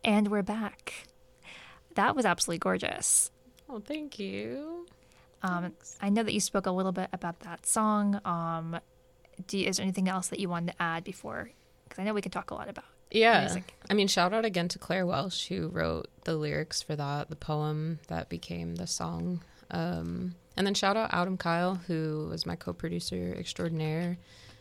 And we're back. That was absolutely gorgeous. Oh, thank you. I know that you spoke a little bit about that song. Is there anything else that you wanted to add before? Because I know we could talk a lot about music. I mean, shout out again to Claire Welsh, who wrote the lyrics for that, the poem that became the song. And then shout out Adam Kyle, who was my co-producer extraordinaire,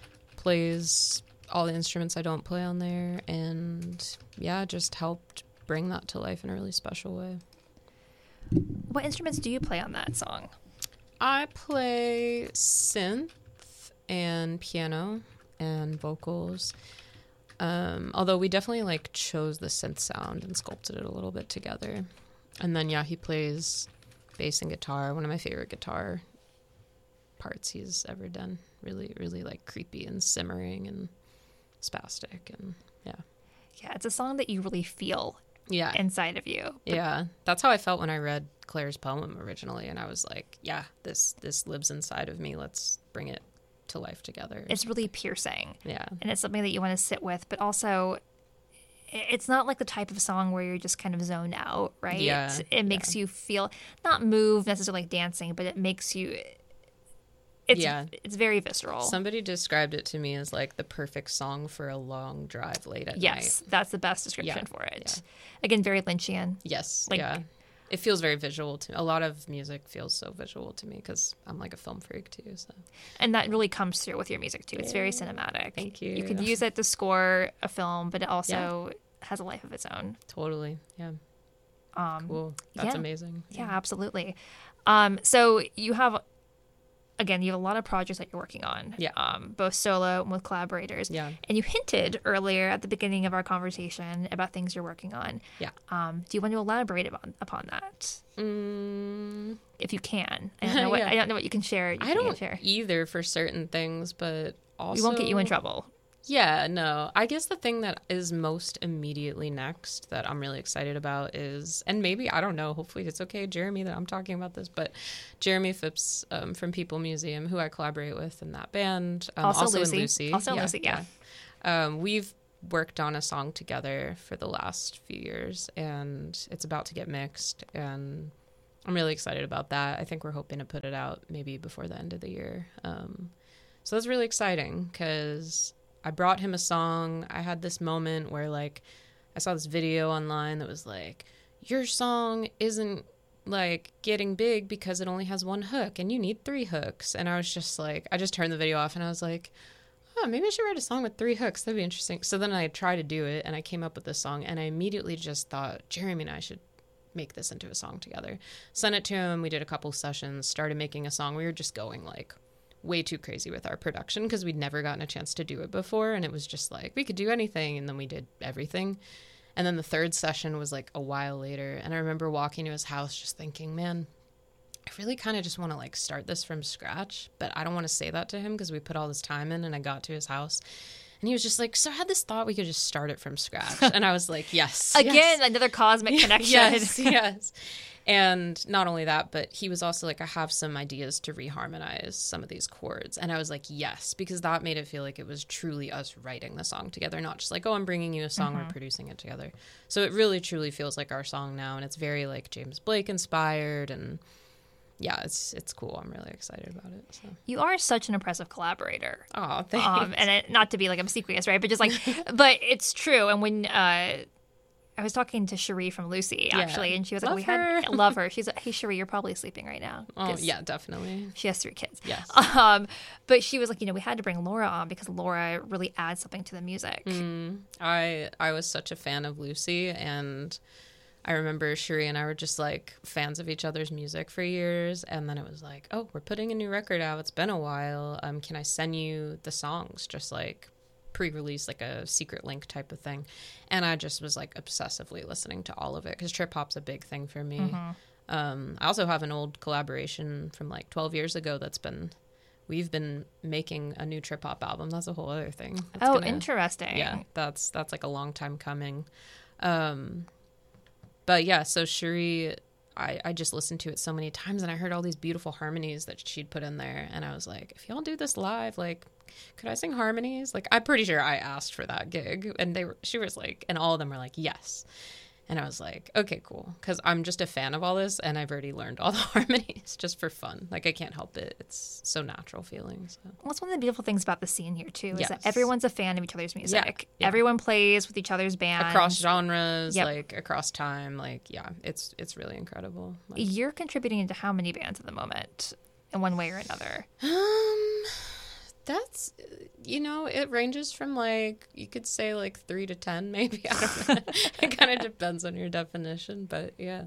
plays all the instruments I don't play on there, and yeah, just helped bring that to life in a really special way. What instruments do you play on that song? I play synth and piano and vocals. Although we definitely like chose the synth sound and sculpted it a little bit together. And then he plays bass and guitar, one of my favorite guitar parts he's ever done. Really, really like creepy and simmering and spastic, and Yeah, it's a song that you really feel inside of you. Yeah, that's how I felt when I read Claire's poem originally, and I was like, yeah, this lives inside of me. Let's bring it to life together. It's really piercing. Yeah. And it's something that you want to sit with, but also it's not like the type of song where you're just kind of zoned out, right? Yeah. It makes you feel, not move necessarily like dancing, but it makes you, it's very visceral. Somebody described it to me as like the perfect song for a long drive late at night. Yes, that's the best description for it. Again, very Lynchian. Yes, It feels very visual to me. A lot of music feels so visual to me because I'm like a film freak too. So. And that really comes through with your music too. It's very cinematic. Thank you. You could use it to score a film, but it also has a life of its own. Totally. Yeah. Cool. That's amazing. Yeah, absolutely. So you have a lot of projects that you're working on. Yeah. Both solo and with collaborators. Yeah. And you hinted earlier at the beginning of our conversation about things you're working on. Yeah. Do you want to elaborate upon that? If you can. I don't know what I don't know what you can share. I don't either for certain things, but also we won't get you in trouble. Yeah, no. I guess the thing that is most immediately next that I'm really excited about is, and maybe, I don't know, hopefully it's okay, Jeremy, that I'm talking about this, but Jeremy Phipps from People Museum, who I collaborate with in that band. Also Lucy. in Lucy. Also Lucy, yeah. We've worked on a song together for the last few years, and it's about to get mixed, and I'm really excited about that. I think we're hoping to put it out maybe before the end of the year. So that's really exciting because I brought him a song. I had this moment where like I saw this video online that was like, your song isn't like getting big because it only has one hook and you need 3 hooks. And I was just like, I just turned the video off and I was like, oh, maybe I should write a song with 3 hooks. That'd be interesting. So then I tried to do it and I came up with this song and I immediately just thought Jeremy and I should make this into a song together. Sent it to him. We did a couple sessions, started making a song. We were just going like way too crazy with our production because we'd never gotten a chance to do it before, and it was just like we could do anything, and then we did everything. And then the third session was like a while later, and I remember walking to his house just thinking, man, I really kind of just want to like start this from scratch, but I don't want to say that to him because we put all this time in. And I got to his house and he was just like, so I had this thought we could just start it from scratch. And I was like, yes. Again, another cosmic connection. Yes. And not only that, but he was also like, I have some ideas to reharmonize some of these chords. And I was like, yes, because that made it feel like it was truly us writing the song together, not just like, oh, I'm bringing you a song, we're producing it together. So it really, truly feels like our song now. And it's very like James Blake inspired. And yeah, it's cool. I'm really excited about it. So. You are such an impressive collaborator. Oh, thanks. And not to be like obsequious, right? But just like, but it's true. And when I was talking to Cherie from Lucy, actually, and she was like, love her. She's like, hey, Cherie, you're probably sleeping right now. Oh, yeah, definitely. She has 3 kids. Yes. But she was like, we had to bring Laura on because Laura really adds something to the music. I was such a fan of Lucy, and I remember Cherie and I were just like fans of each other's music for years. And then it was like, oh, we're putting a new record out. It's been a while. Can I send you the songs? Just like pre-release, like a secret link type of thing. And I just was like obsessively listening to all of it because trip hop's a big thing for me. I also have an old collaboration from like 12 years ago we've been making a new trip hop album. That's a whole other thing. Interesting. Yeah, that's like a long time coming. But yeah, so Cherie, I just listened to it so many times and I heard all these beautiful harmonies that she'd put in there. And I was like, if y'all do this live, like, could I sing harmonies? Like, I'm pretty sure I asked for that gig. And she was like, and all of them were like, yes. And I was like, okay, cool. Because I'm just a fan of all this, and I've already learned all the harmonies just for fun. Like, I can't help it. It's so natural feeling. So. Well, it's one of the beautiful things about the scene here, too, is that everyone's a fan of each other's music. Yeah. Everyone plays with each other's bands. Across genres, like, across time. Like, yeah, it's really incredible. Like, you're contributing to how many bands at the moment, in one way or another? That's, it ranges from, like, you could say, like, 3 to 10, maybe. I don't know. It kind of depends on your definition. But, yeah.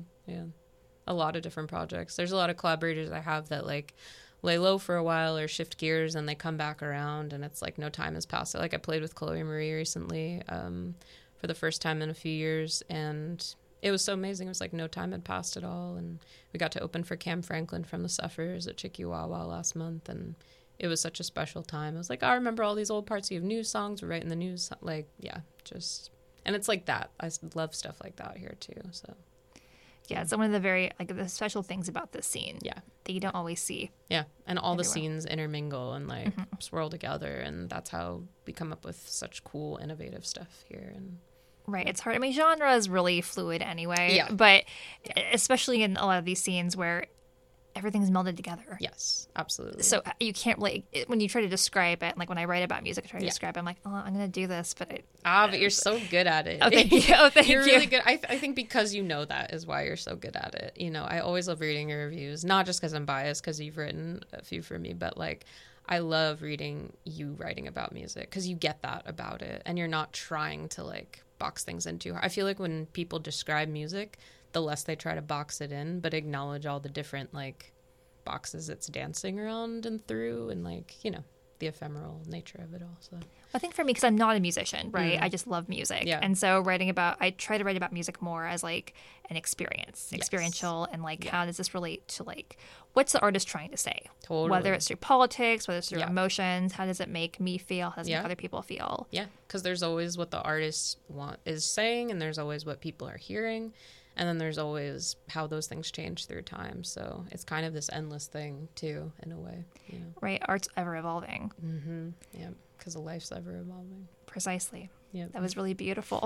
A lot of different projects. There's a lot of collaborators I have that, like, lay low for a while or shift gears, and they come back around, and it's like no time has passed. Like, I played with Chloe Marie recently for the first time in a few years, and it was so amazing. It was like no time had passed at all. And we got to open for Cam Franklin from the Suffers at Chikiwawa last month, and it was such a special time. I was like, I remember all these old parts. You have new songs. We're writing the news. Like, yeah, just... And it's like that. I love stuff like that here, too. So, yeah, it's one of the very, like, the special things about this scene. Yeah. That you don't always see. Yeah, and all the scenes intermingle and, like, swirl together. And that's how we come up with such cool, innovative stuff here. And right. It's hard. I mean, genre is really fluid anyway. Yeah. But especially in a lot of these scenes where everything's melded together. Yes, absolutely. So you can't really, when you try to describe it, like when I write about music, I try to describe it, I'm like, oh, I'm going to do this, but but you're so good at it. Oh, thank you. Oh, thank you're you. really good. I think because you know that is why you're so good at it. I always love reading your reviews, not just because I'm biased, because you've written a few for me, but, like, I love reading you writing about music because you get that about it, and you're not trying to, like, box things into. I feel like when people describe music, the less they try to box it in, but acknowledge all the different, like, boxes it's dancing around and through, and, like, the ephemeral nature of it all. So I think for me, because I'm not a musician, right? I just love music. Yeah. And so I try to write about music more as, like, an experiential, and, like, how does this relate to, like, what's the artist trying to say? Totally. Whether it's through politics, whether it's through emotions, how does it make me feel? How does it make other people feel? Yeah, because there's always what the artist is saying, and there's always what people are hearing. And then there's always how those things change through time. So it's kind of this endless thing, too, in a way. Right. Art's ever evolving. Mm-hmm. Yeah, because life's ever evolving. Precisely. Yeah. That was really beautiful.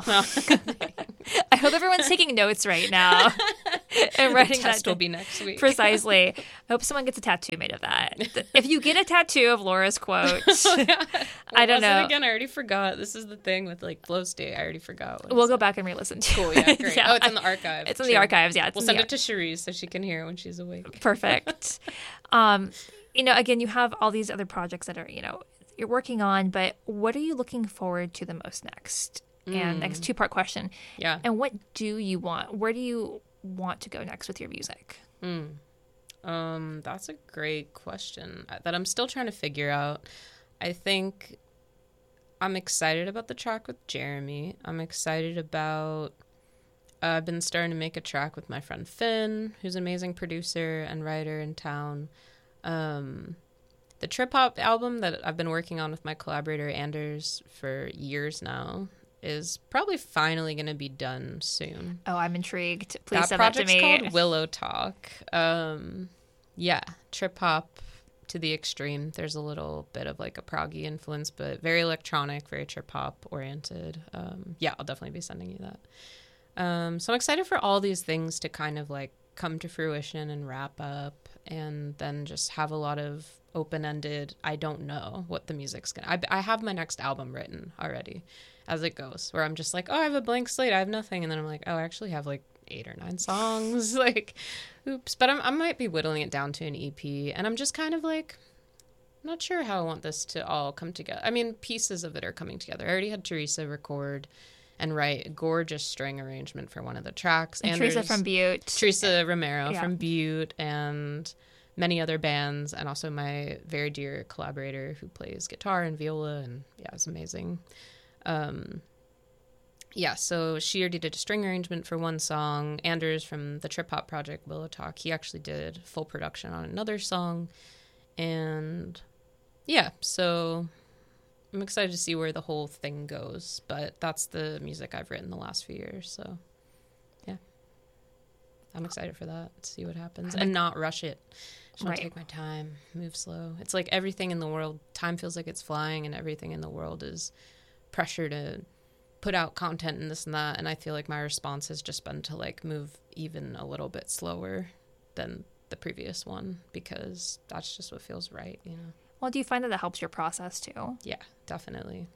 I hope everyone's taking notes right now and writing the test that. Will be next week. Precisely. I hope someone gets a tattoo made of that. If you get a tattoo of Laura's quote, I don't know. Again, I already forgot. This is the thing with, like, Flow State. I already forgot. We'll go back and re-listen to it. Cool, yeah, great. Oh, it's in the archive. It's in the archives, yeah. We'll send it to Cherise so she can hear it when she's awake. Perfect. Again, you have all these other projects that are, you're working on, but what are you looking forward to the most next? And next, two-part question. Yeah. And what do you want? Where do you want to go next with your music? That's a great question that I'm still trying to figure out. I think I'm excited about the track with Jeremy. I'm excited about... I've been starting to make a track with my friend Finn, who's an amazing producer and writer in town. The trip hop album that I've been working on with my collaborator Anders for years now is probably finally going to be done soon. Oh, I'm intrigued. Please that send that to me. That project's called Willow Talk. Yeah, trip hop to the extreme. There's a little bit of, like, a proggy influence, but very electronic, very trip hop oriented. Yeah, I'll definitely be sending you that. So I'm excited for all these things to kind of, like, come to fruition and wrap up, and then just have a lot of open-ended, I don't know what the music's gonna... I have my next album written already as it goes, where I'm just like, oh, I have a blank slate, I have nothing, and then I'm like, oh, I actually have, like, 8 or 9 songs, like, oops. But I might be whittling it down to an EP, and I'm just kind of like, I'm not sure how I want this to all come together. I mean, pieces of it are coming together. I already had Teresa record and write a gorgeous string arrangement for one of the tracks. And Teresa from Butte. Teresa Romero from Butte, and many other bands, and also my very dear collaborator who plays guitar and viola, and yeah, it's amazing. Yeah, so she already did a string arrangement for one song. Anders from the trip hop project Willow Talk, he actually did full production on another song. And yeah, so I'm excited to see where the whole thing goes, but that's the music I've written the last few years, so yeah. I'm excited for that, see what happens, and not rush it. Just want to take my time, move slow. It's like everything in the world, time feels like it's flying, and everything in the world is pressure to put out content and this and that, and I feel like my response has just been to like move even a little bit slower than the previous one, because that's just what feels right, you know. Well, do you find that that helps your process too? Yeah, definitely.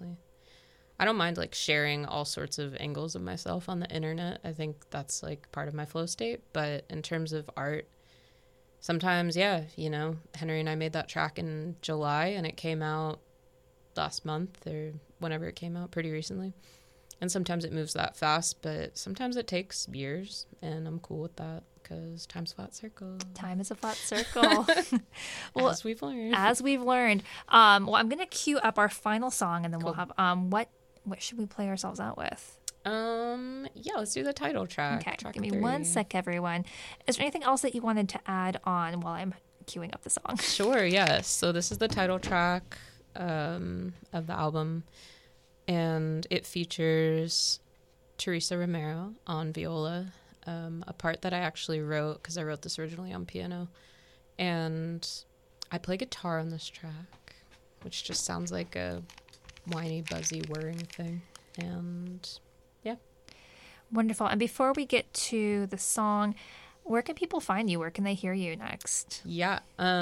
I don't mind like sharing all sorts of angles of myself on the internet. I think that's like part of my flow state. But in terms of art, sometimes, yeah, you know, Henry and I made that track in July and it came out last month or whenever it came out, pretty recently. And sometimes it moves that fast, but sometimes it takes years, and I'm cool with that because time's a flat circle. Time is a flat circle. Well, as we've learned. Well, I'm going to cue up our final song, and then we'll have what should we play ourselves out with? Yeah, let's do the title track. Okay, track give me 1 sec, everyone. Is there anything else that you wanted to add on while I'm queuing up the song? Sure, yes. So this is the title track of the album, and it features Teresa Romero on viola, a part that I actually wrote because I wrote this originally on piano, and I play guitar on this track, which just sounds like a whiny, buzzy, whirring thing. And yeah. Wonderful. And before we get to the song, where can people find you? Where can they hear you next? Yeah.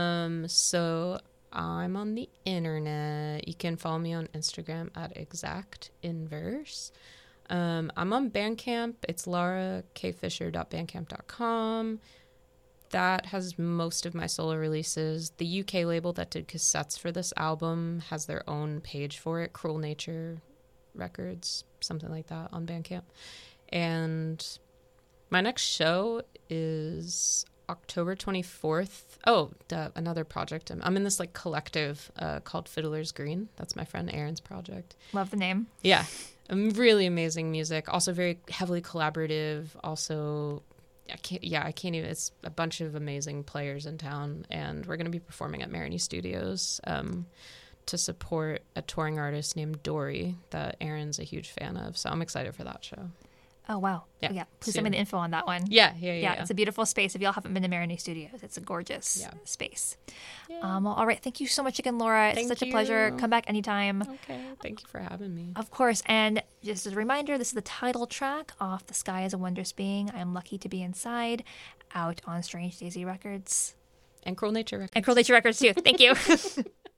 So I'm on the internet. You can follow me on Instagram at exactinverse. I'm on Bandcamp. It's laurakfisher.bandcamp.com. That has most of my solo releases. The UK label that did cassettes for this album has their own page for it, Cruel Nature Records, something like that, on Bandcamp. And my next show is October 24th. Oh, another project. I'm in this like collective called Fiddler's Green. That's my friend Aaron's project. Love the name. Yeah. Really amazing music. Also very heavily collaborative. Also, I can't even. It's a bunch of amazing players in town, and we're going to be performing at Maroney Studios to support a touring artist named Dory that Aaron's a huge fan of. So I'm excited for that show. Oh, wow. Yeah. Please send me the info on that one. Yeah. It's a beautiful space. If y'all haven't been to Maroney Studios, it's a gorgeous space. Yeah. Well, all right. Thank you so much again, Laura. It's such a pleasure. Come back anytime. Okay. Thank you for having me. Of course. And just as a reminder, this is the title track off The Sky is a Wondrous Being. I Am Lucky to Be Inside, out on Strange Daisy Records. And Cruel Nature Records. And Cruel Nature Records, too. Thank you.